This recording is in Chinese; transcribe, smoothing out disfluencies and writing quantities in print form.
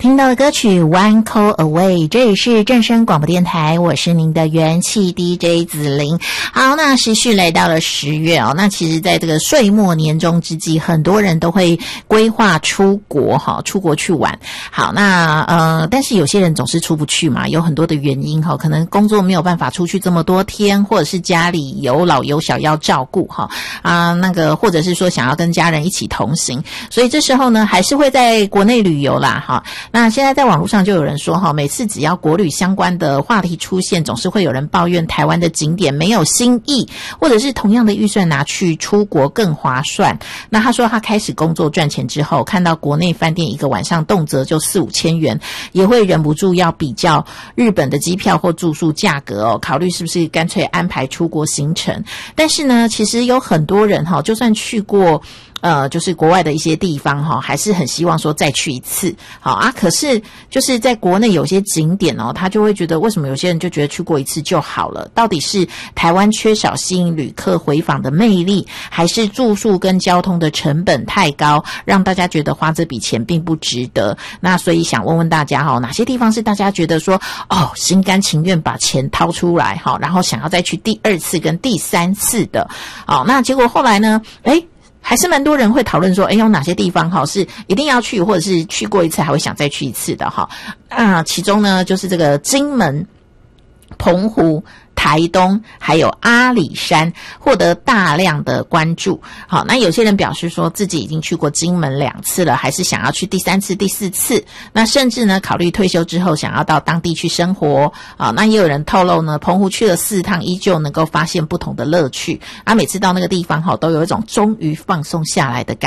听到的歌曲 One Call Away， 这里是正声广播电台，我是您的元气 DJ 子玲。好，那时序来到了10月哦，那其实在这个岁末年终之际，很多人都会规划出国出国去玩。好，那但是有些人总是出不去嘛，有很多的原因可能工作没有办法出去这么多天，或者是家里有老有小要照顾或者是说想要跟家人一起同行，所以这时候呢还是会在国内旅游啦那现在在网络上就有人说每次只要国旅相关的话题出现，总是会有人抱怨台湾的景点没有新意，或者是同样的预算拿去出国更划算。那他说他开始工作赚钱之后，看到国内饭店一个晚上动辄就4-5千元，也会忍不住要比较日本的机票或住宿价格考虑是不是干脆安排出国行程。但是呢，其实有很多人就算去过就是国外的一些地方还是很希望说再去一次。可是就是在国内有些景点他就会觉得为什么有些人就觉得去过一次就好了？到底是台湾缺少吸引旅客回访的魅力，还是住宿跟交通的成本太高，让大家觉得花这笔钱并不值得？那所以想问问大家哪些地方是大家觉得说心甘情愿把钱掏出来然后想要再去第2次跟第3次的？那结果后来呢还是蛮多人会讨论说有哪些地方是一定要去，或者是去过一次还会想再去一次的其中呢就是这个金门、澎湖、台东还有阿里山获得大量的关注。好，那有些人表示说自己已经去过金门2次了，还是想要去第3次、第4次。那甚至呢考虑退休之后想要到当地去生活。那也有人透露呢，澎湖去了4趟依旧能够发现不同的乐趣。每次到那个地方都有一种终于放松下来的感觉。